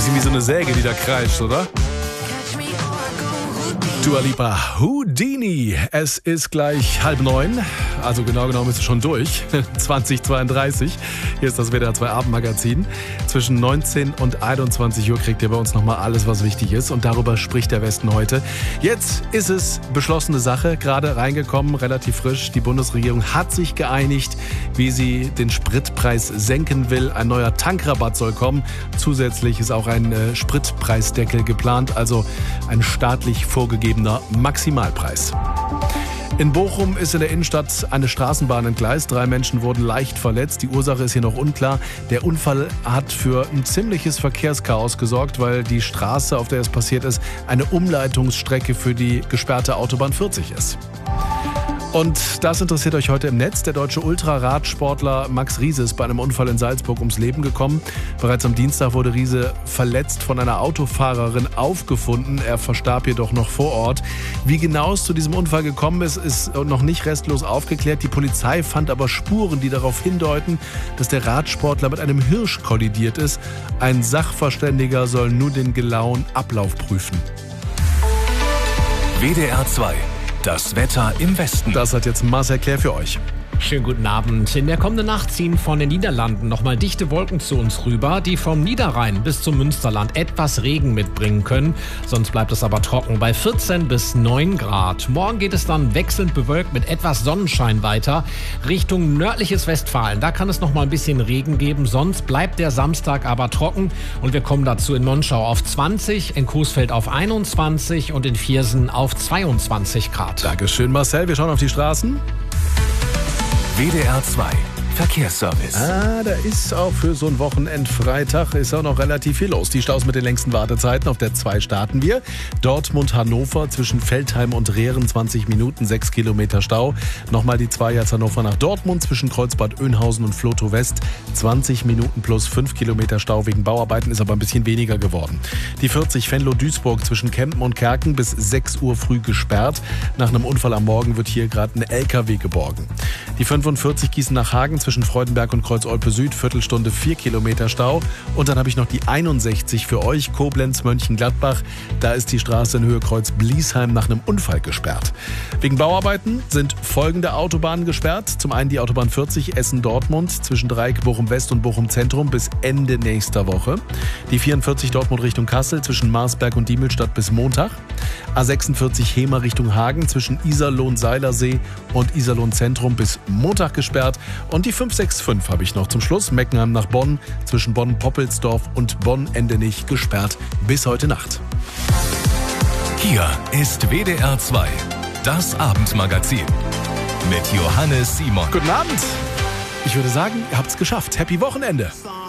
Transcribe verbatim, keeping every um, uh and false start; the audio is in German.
Bisschen wie so eine Säge, die da kreischt, oder? Dua Lipa, Houdini. Es ist gleich halb neun, also genau genommen ist es schon durch, zwanzig zweiunddreißig. Hier ist das W D R zwei Abendmagazin. Zwischen neunzehn und einundzwanzig Uhr kriegt ihr bei uns nochmal alles, was wichtig ist. Und darüber spricht der Westen heute. Jetzt ist es beschlossene Sache, gerade reingekommen, relativ frisch. Die Bundesregierung hat sich geeinigt, wie sie den Spritpreis senken will. Ein neuer Tankrabatt soll kommen. Zusätzlich ist auch ein äh, Spritpreisdeckel geplant, also ein staatlich vorgegebener Maximalpreis. In Bochum ist in der Innenstadt eine Straßenbahn entgleist. Drei Menschen wurden leicht verletzt. Die Ursache ist hier noch unklar. Der Unfall hat für ein ziemliches Verkehrschaos gesorgt, weil die Straße, auf der es passiert ist, eine Umleitungsstrecke für die gesperrte Autobahn vierzig ist. Und das interessiert euch heute im Netz. Der deutsche Ultraradsportler Max Riese ist bei einem Unfall in Salzburg ums Leben gekommen. Bereits am Dienstag wurde Riese verletzt von einer Autofahrerin aufgefunden. Er verstarb jedoch noch vor Ort. Wie genau es zu diesem Unfall gekommen ist, ist noch nicht restlos aufgeklärt. Die Polizei fand aber Spuren, die darauf hindeuten, dass der Radsportler mit einem Hirsch kollidiert ist. Ein Sachverständiger soll nun den genauen Ablauf prüfen. W D R zwei. Das Wetter im Westen. Das hat jetzt Marcel Klär für euch. Schönen guten Abend. In der kommenden Nacht ziehen von den Niederlanden nochmal dichte Wolken zu uns rüber, die vom Niederrhein bis zum Münsterland etwas Regen mitbringen können. Sonst bleibt es aber trocken bei vierzehn bis neun Grad. Morgen geht es dann wechselnd bewölkt mit etwas Sonnenschein weiter Richtung nördliches Westfalen. Da kann es nochmal ein bisschen Regen geben. Sonst bleibt der Samstag aber trocken. Und wir kommen dazu in Monschau auf zwanzig, in Coesfeld auf einundzwanzig und in Viersen auf zweiundzwanzig Grad. Dankeschön, Marcel. Wir schauen auf die Straßen. W D R zwei Verkehrsservice. Ah, da ist auch für so einen Wochenendfreitag ist auch noch relativ viel los. Die Staus mit den längsten Wartezeiten. Auf der zwei starten wir. Dortmund-Hannover zwischen Veltheim und Rehren zwanzig Minuten, sechs Kilometer Stau. Nochmal die zwei jetzt Hannover nach Dortmund zwischen Kreuzbad Oeynhausen und Flotow West. zwanzig Minuten plus fünf Kilometer Stau wegen Bauarbeiten, ist aber ein bisschen weniger geworden. Die vierzig Venlo-Duisburg zwischen Kempen und Kerken bis sechs Uhr früh gesperrt. Nach einem Unfall am Morgen wird hier gerade ein L K W geborgen. Die fünfundvierzig Gießen nach Hagen zwischen Freudenberg und Kreuz-Olpe Süd, Viertelstunde vier Kilometer Stau. Und dann habe ich noch die einundsechzig für euch, Koblenz-Mönchengladbach. Da ist die Straße in Höhe Kreuz-Bliesheim nach einem Unfall gesperrt. Wegen Bauarbeiten sind folgende Autobahnen gesperrt. Zum einen die Autobahn vierzig Essen-Dortmund zwischen Dreieck Bochum-West und Bochum-Zentrum bis Ende nächster Woche. Die vierundvierzig Dortmund Richtung Kassel zwischen Marsberg und Diemelstadt bis Montag. A sechsundvierzig Hemer Richtung Hagen zwischen Iserlohn-Seilersee und Iserlohn-Zentrum bis Montag gesperrt. Und die fünf sechs fünf habe ich noch zum Schluss. Meckenheim nach Bonn zwischen Bonn-Poppelsdorf und Bonn-Endenich gesperrt bis heute Nacht. Hier ist W D R zwei, das Abendmagazin mit Johannes Simon. Guten Abend. Ich würde sagen, ihr habt es geschafft. Happy Wochenende.